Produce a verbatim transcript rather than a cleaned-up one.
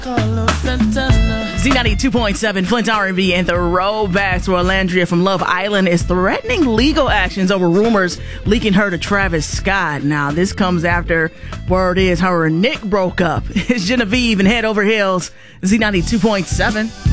Z ninety-two point seven, Flint R and B, and the Throwbacks, where Landria from Love Island is threatening legal actions over rumors leaking her to Travis Scott. Now, this comes after word is her and Nick broke up. It's Genevieve and Head Over Heels, Z ninety-two point seven.